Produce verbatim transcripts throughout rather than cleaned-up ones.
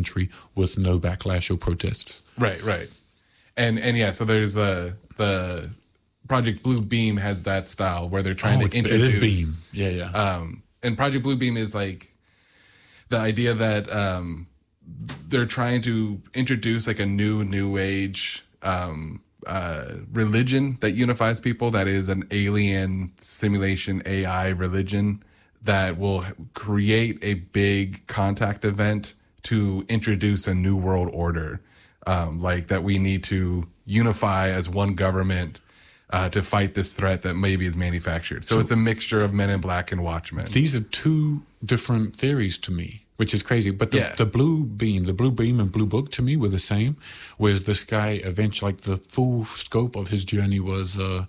country with no backlash or protests. Right, right. And and yeah, so there's uh, the Project Blue Beam has that style where they're trying oh, to introduce. It is Beam. Yeah, yeah. Um, and Project Blue Beam is like the idea that um, they're trying to introduce like a new new age um, uh, religion that unifies people. That is an alien simulation A I religion that will create a big contact event to introduce a new world order. Um, like that we need to unify as one government uh, to fight this threat that maybe is manufactured. So, so it's a mixture of Men in Black and Watchmen. These are two different theories to me, which is crazy. But the, yeah. the Blue Beam, the Blue Beam and Blue Book to me were the same. Whereas this guy eventually, like the full scope of his journey was, uh,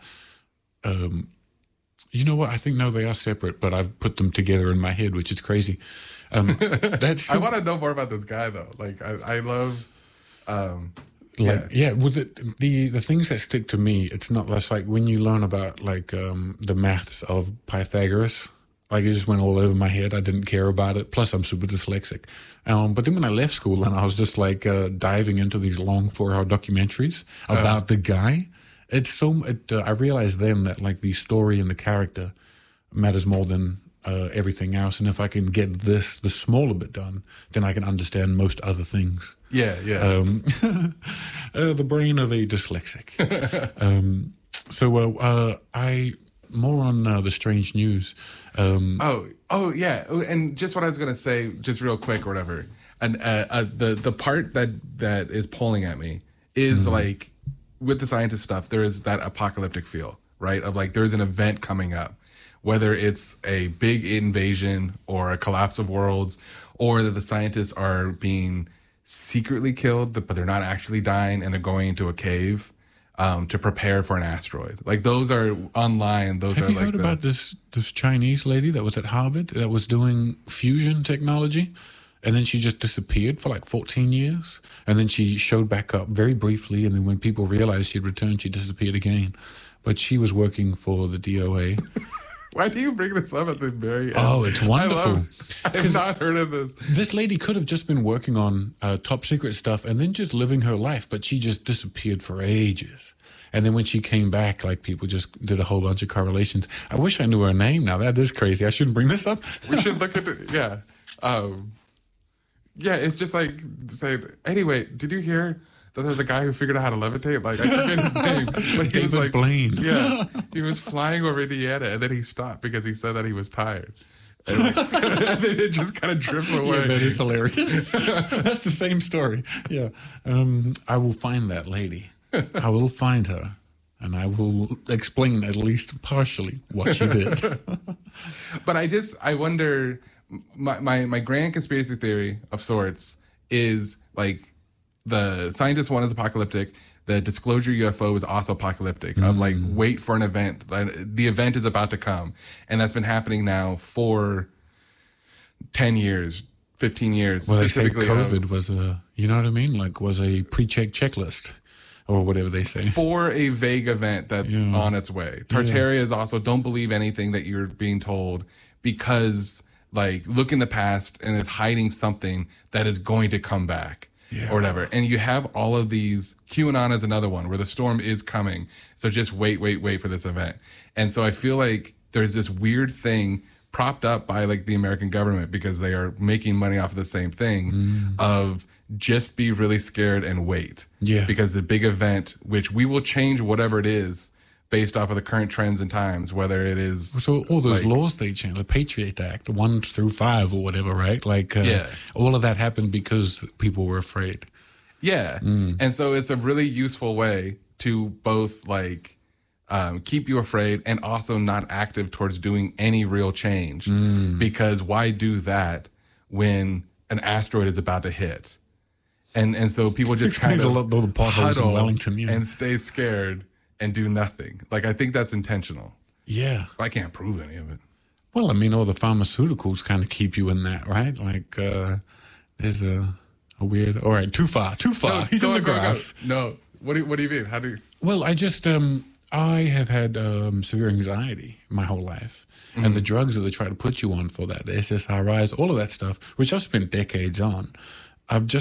um, you know what? I think no, they are separate, but I've put them together in my head, which is crazy. Um, that's. I want to know more about this guy though. Like I, I love. Um, like yeah, yeah with it, the the things that stick to me, it's not less like when you learn about like um the maths of Pythagoras, like it just went all over my head. I didn't care about it, plus I'm super dyslexic. Um but then when I left school, and I was just like uh diving into these long four hour documentaries about uh, the guy. It's so it, uh, I realized then that like the story and the character matters more than uh, everything else, and if I can get this the smaller bit done, then I can understand most other things. Yeah, yeah. Um, uh, the brain of a dyslexic. um, so uh, uh, I more on uh, the strange news. Um, oh, oh yeah. And just what I was gonna say, just real quick or whatever. And uh, uh, the the part that that is pulling at me is mm-hmm. like with the scientist stuff. There is that apocalyptic feel, right? Of like there's an event coming up, whether it's a big invasion or a collapse of worlds, or that the scientists are being secretly killed, but they're not actually dying, and they're going into a cave um, to prepare for an asteroid. Like those are online. Those Have are you like heard the, about this this Chinese lady that was at Harvard that was doing fusion technology, and then she just disappeared for like fourteen years, and then she showed back up very briefly, and then when people realized she'd returned, she disappeared again. But she was working for the D O A. Why do you bring this up at the very end? Oh, it's wonderful. I have not heard of this. This lady could have just been working on uh, top secret stuff and then just living her life, but she just disappeared for ages. And then when she came back, like people just did a whole bunch of correlations. I wish I knew her name now. That is crazy. I shouldn't bring this up. We should look at it. Yeah. Um, yeah, it's just like, say, anyway, did you hear that there's a guy who figured out how to levitate? Like, I forget his name. But he David was like, Blaine. Yeah. He was flying over Indiana, and then he stopped because he said that he was tired. And, like, and then it just kind of drifts away. Yeah, that is hilarious. That's the same story. Yeah. Um, I will find that lady. I will find her. And I will explain at least partially what she did. But I just, I wonder, my, my, my grand conspiracy theory of sorts is like, the scientist one is apocalyptic. The disclosure U F O is also apocalyptic. Mm. Of like, wait for an event. The event is about to come, and that's been happening now for ten years, fifteen years. Well, they say specifically COVID of, was a, you know what I mean? Like, was a pre-check checklist, or whatever they say, for a vague event that's yeah. on its way. Tartaria yeah. is also, don't believe anything that you're being told, because like look in the past and it's hiding something that is going to come back. Yeah. Or whatever. And you have all of these. QAnon is another one where the storm is coming. So just wait, wait, wait for this event. And so I feel like there's this weird thing propped up by like the American government, because they are making money off of the same thing mm. of just be really scared and wait. Yeah. Because the big event, which we will change whatever it is based off of the current trends and times, whether it is... So all those like, laws they changed, the Patriot Act, one through five or whatever, right? Like, uh, yeah. all of that happened because people were afraid. Yeah. Mm. And so it's a really useful way to both, like, um, keep you afraid and also not active towards doing any real change. Mm. Because why do that when an asteroid is about to hit? And and so people just kind of a lot, the potholes in Wellington, yeah. and stay scared and do nothing. Like, I think that's intentional. Yeah. I can't prove any of it. Well, I mean, all the pharmaceuticals kind of keep you in that, right? Like, uh, there's a, a weird... All right, too far, too far. No, He's go, in the go, grass. Go. No. What do, you, what do you mean? How do you... Well, I just... Um, I have had um, severe anxiety my whole life. Mm-hmm. And the drugs that they try to put you on for that, the S S R Is, all of that stuff, which I've spent decades on, I've just